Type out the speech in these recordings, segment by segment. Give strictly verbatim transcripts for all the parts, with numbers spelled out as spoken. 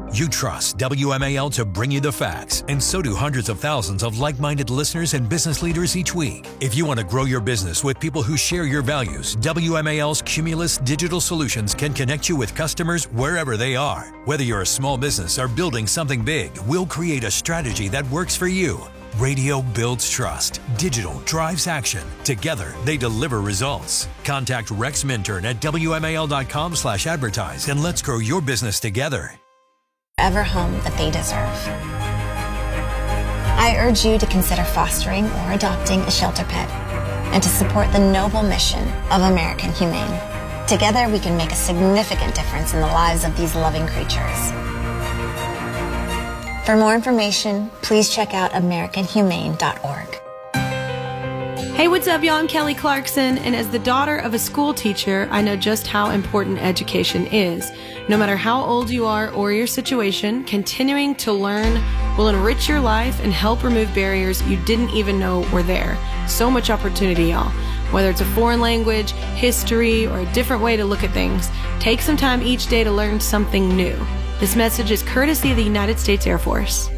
You trust W M A L to bring you the facts, and so do hundreds of thousands of like-minded listeners and business leaders each week. If you want to grow your business with people who share your values, W M A L's Cumulus Digital Solutions can connect you with customers wherever they are. Whether you're a small business or building something big, we'll create a strategy that works for you. Radio builds trust. Digital drives action. Together, they deliver results. Contact Rex Minturn at W M A L dot com slash advertise and let's grow your business together. Ever home that they deserve. I urge you to consider fostering or adopting a shelter pet and to support the noble mission of American Humane. Together, we can make a significant difference in the lives of these loving creatures. For more information, please check out American Humane dot org. Hey, what's up, y'all? I'm Kelly Clarkson, and as the daughter of a school teacher, I know just how important education is. No matter how old you are or your situation, continuing to learn will enrich your life and help remove barriers you didn't even know were there. So much opportunity, y'all. Whether it's a foreign language, history, or a different way to look at things, take some time each day to learn something new. This message is courtesy of the United States Air Force.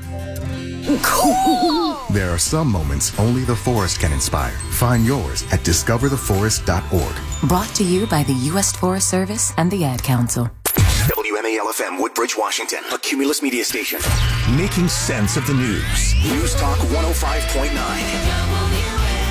Cool! There are some moments only the forest can inspire. Find yours at discover the forest dot org. Brought to you by the U S Forest Service and the Ad Council. W M A L F M, Woodbridge, Washington, a Cumulus media station. Making sense of the news. News Talk one oh five point nine.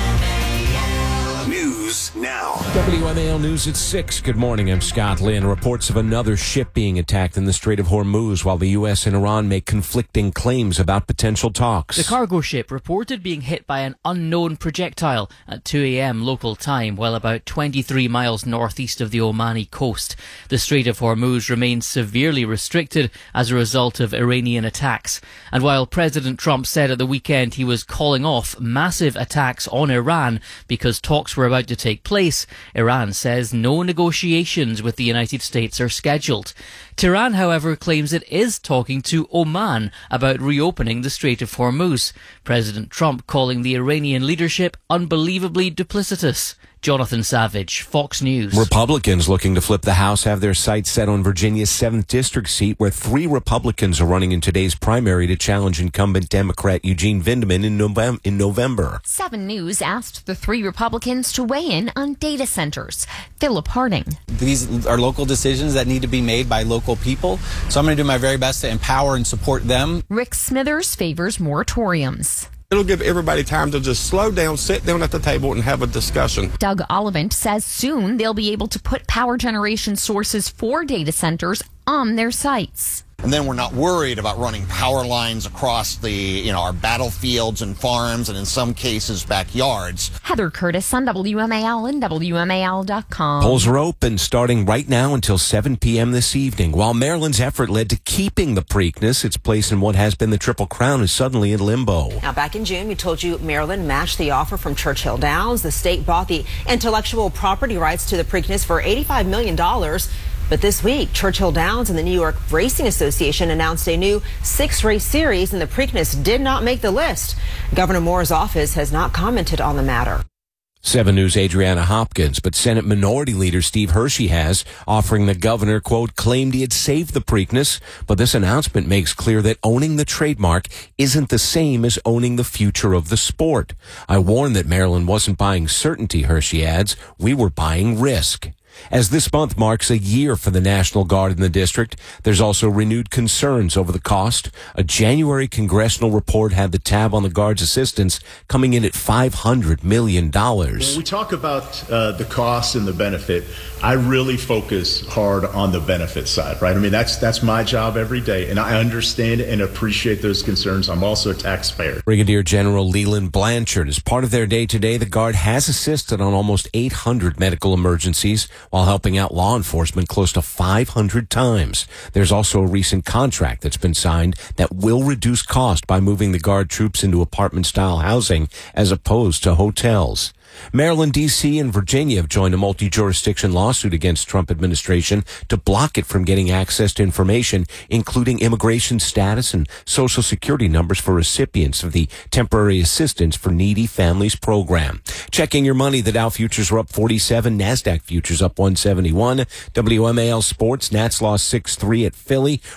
News now. W M A L News at six. Good morning. I'm Scott Lynn. Reports of another ship being attacked in the Strait of Hormuz while the U S and Iran make conflicting claims about potential talks. The cargo ship reported being hit by an unknown projectile at two a.m. local time while about twenty-three miles northeast of the Omani coast. The Strait of Hormuz remains severely restricted as a result of Iranian attacks. And while President Trump said at the weekend he was calling off massive attacks on Iran because talks were about to take place, Iran says no negotiations with the United States are scheduled. Tehran, however, claims it is talking to Oman about reopening the Strait of Hormuz. President Trump calling the Iranian leadership unbelievably duplicitous. Jonathan Savage, Fox News. Republicans looking to flip the House have their sights set on Virginia's seventh District seat, where three Republicans are running in today's primary to challenge incumbent Democrat Eugene Vindman in, Novem- in November. seven News asked the three Republicans to weigh in on data centers. Philip Harding. These are local decisions that need to be made by local people, so I'm going to do my very best to empower and support them. Rick Smithers favors moratoriums. It'll give everybody time to just slow down, sit down at the table, and have a discussion. Doug Ollivant says soon they'll be able to put power generation sources for data centers on their sites. And then we're not worried about running power lines across the, you know, our battlefields and farms and in some cases backyards. Heather Curtis on W M A L and W M A L dot com. Polls are open starting right now until seven p.m. this evening. While Maryland's effort led to keeping the Preakness, its place in what has been the Triple Crown is suddenly in limbo. Now, back in June, we told you Maryland matched the offer from Churchill Downs. The state bought the intellectual property rights to the Preakness for eighty-five million dollars. But this week, Churchill Downs and the New York Racing Association announced a new six-race series, and the Preakness did not make the list. Governor Moore's office has not commented on the matter. seven News' Adriana Hopkins, but Senate Minority Leader Steve Hershey has, offering the governor, quote, claimed he had saved the Preakness, but this announcement makes clear that owning the trademark isn't the same as owning the future of the sport. I warned that Maryland wasn't buying certainty, Hershey adds. We were buying risk. As this month marks a year for the National Guard in the district, there's also renewed concerns over the cost. A January congressional report had the tab on the Guard's assistance coming in at five hundred million dollars. When we talk about uh, the cost and the benefit, I really focus hard on the benefit side, right? I mean, that's that's my job every day, and I understand and appreciate those concerns. I'm also a taxpayer. Brigadier General Leland Blanchard, as part of their day today, the Guard has assisted on almost eight hundred medical emergencies, while helping out law enforcement close to five hundred times. There's also a recent contract that's been signed that will reduce cost by moving the Guard troops into apartment-style housing as opposed to hotels. Maryland, D C, and Virginia have joined a multi-jurisdiction lawsuit against Trump administration to block it from getting access to information, including immigration status and social security numbers for recipients of the Temporary Assistance for Needy Families program. Checking your money, the Dow futures were up forty-seven, NASDAQ futures up one seventy-one. W M A L Sports, Nats lost six three at Philly.